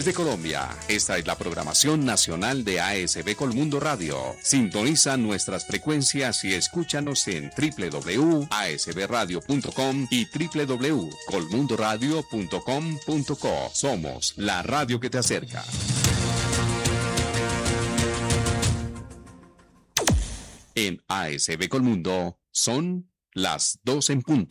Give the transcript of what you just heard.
de Colombia, esta es la programación nacional de ASB Colmundo Radio. Sintoniza nuestras frecuencias y escúchanos en www.asbradio.com y www.colmundoradio.com.co. Somos la radio que te acerca. En ASB Colmundo son las 2 en punto.